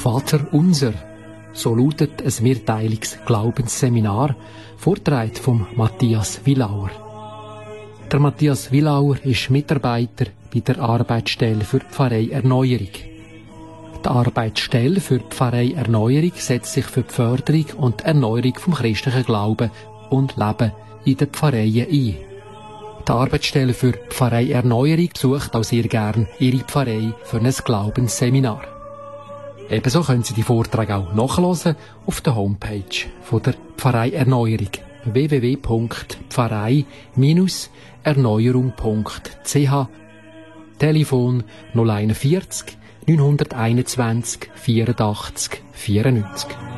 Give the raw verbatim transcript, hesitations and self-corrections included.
Vater unser. So lautet ein Mehrteilungs-Glaubensseminar, vorgetragen vom Matthias Willauer. Der Matthias Willauer ist Mitarbeiter bei der Arbeitsstelle für die Pfarrei Erneuerung. Die Arbeitsstelle für die Pfarrei Erneuerung setzt sich für die Förderung und die Erneuerung vom christlichen Glauben und Leben in den Pfarreien ein. Die Arbeitsstelle für die Pfarrei Erneuerung besucht auch sehr gern ihre Pfarrei für ein Glaubensseminar. Ebenso können Sie die Vorträge auch nachhören auf der Homepage von der Pfarrei Erneuerung w w w punkt pfarrei Bindestrich erneuerung punkt c h. Telefon null vierzig neunhunderteinundzwanzig vierundachtzig vierundneunzig.